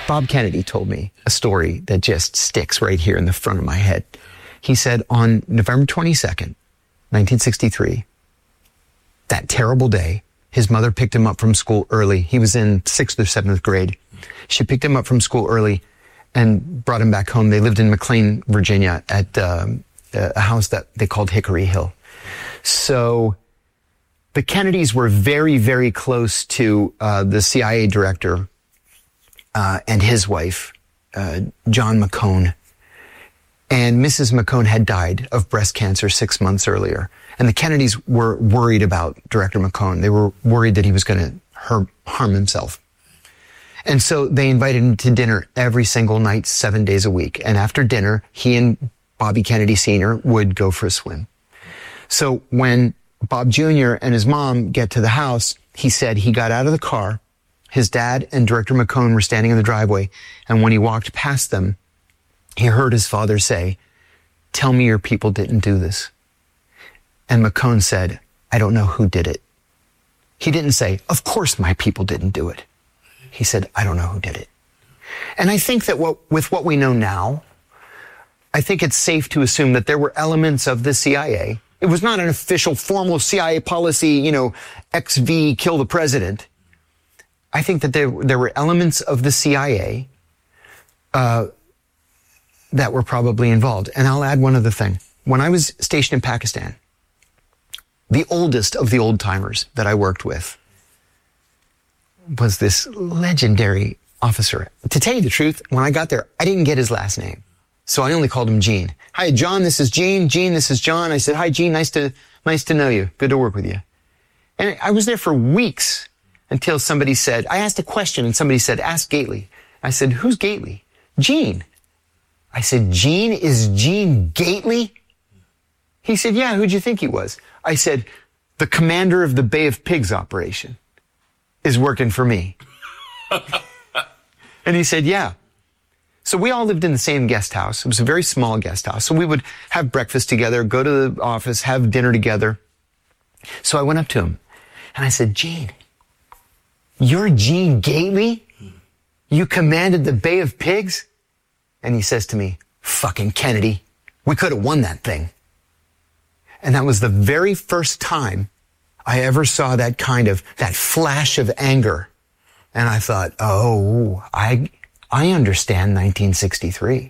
Bob Kennedy told me a story that just sticks right here in the front of my head. He said on November 22nd, 1963, that terrible day, his mother picked him up from school early. He was in 6th or 7th grade. She picked him up from school early and brought him back home. They lived in McLean, Virginia at a house that they called Hickory Hill. So the Kennedys were very, very close to the CIA director and his wife, John McCone. And Mrs. McCone had died of breast cancer 6 months earlier. And the Kennedys were worried about Director McCone. They were worried that he was going to harm himself. And so they invited him to dinner every single night, 7 days a week. And after dinner, he and Bobby Kennedy Sr. would go for a swim. So when Bob Jr. and his mom get to the house, he said he got out of the car. His dad and Director McCone were standing in the driveway. And when he walked past them, he heard his father say, "Tell me your people didn't do this." And McCone said, "I don't know who did it." He didn't say, "Of course my people didn't do it." He said, "I don't know who did it." And I think that with what we know now, I think it's safe to assume that there were elements of the CIA. It was not an official, formal CIA policy, XV, kill the president. I think that there were elements of the CIA that were probably involved. And I'll add one other thing. When I was stationed in Pakistan, the oldest of the old timers that I worked with was this legendary officer. To tell you the truth, when I got there, I didn't get his last name. So I only called him Gene. "Hi, John, this is Gene. Gene, this is John." I said, "Hi, Gene, nice to know you. Good to work with you." And I was there for weeks until somebody said, I asked a question and somebody said, "Ask Gately." I said, "Who's Gately?" "Gene." I said, "Gene? Is Gene Gately?" He said, "Yeah, who'd you think he was?" I said, "The commander of the Bay of Pigs operation is working for me." And he said, "Yeah." So we all lived in the same guest house. It was a very small guest house. So we would have breakfast together, go to the office, have dinner together. So I went up to him and I said, "Gene, you're Gene Gately? You commanded the Bay of Pigs?" And he says to me, "Fucking Kennedy, we could have won that thing." And that was the very first time I ever saw that flash of anger. And I thought, oh, I understand 1963.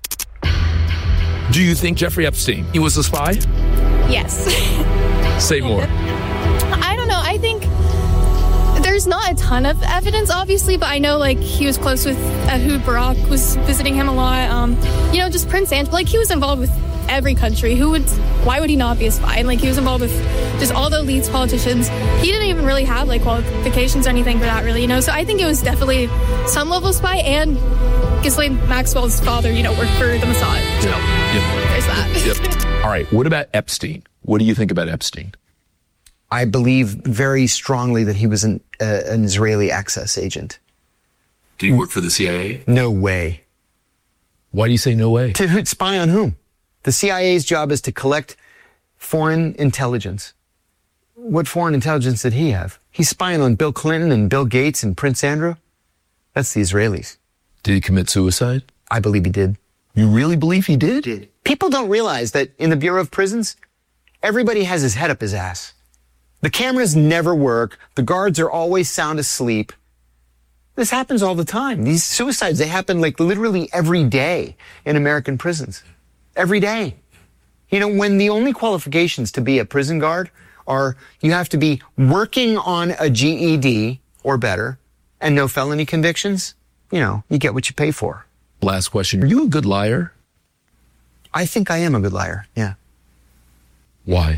Do you think Jeffrey Epstein, he was a spy? Yes. Say more. I don't know. I think there's not a ton of evidence, obviously, but I know, he was close with Ehud Barak, was visiting him a lot. Just Prince Andrew, he was involved with every country. Why would he not be a spy? And, he was involved with just all the elites, politicians. He didn't even really have, qualifications or anything for that, really, So I think it was definitely some level of spy, and Ghislaine Maxwell's father, worked for the Mossad. So there's that. Yep. All right. What about Epstein? What do you think about Epstein? I believe very strongly that he was an Israeli access agent. Did he work for the CIA? No way. Why do you say no way? To spy on whom? The CIA's job is to collect foreign intelligence. What foreign intelligence did he have? He's spying on Bill Clinton and Bill Gates and Prince Andrew. That's the Israelis. Did he commit suicide? I believe he did. You really believe he did? People don't realize that in the Bureau of Prisons, everybody has his head up his ass. The cameras never work. The guards are always sound asleep. This happens all the time. These suicides, they happen literally every day in American prisons. Every day. When the only qualifications to be a prison guard are you have to be working on a GED or better and no felony convictions, you get what you pay for. Last question. Are you a good liar? I think I am a good liar, yeah. Why?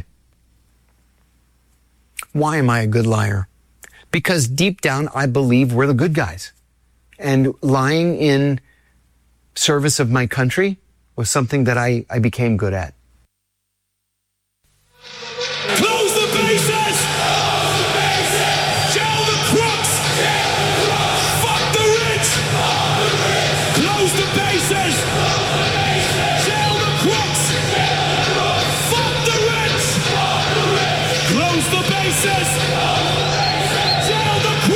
Why am I a good liar? Because deep down, I believe we're the good guys. And lying in service of my country was something that I became good at. Close the bases! Jail the crooks! Fuck the rich! Close the bases! Jail the crooks! Fuck the rich! Close the bases!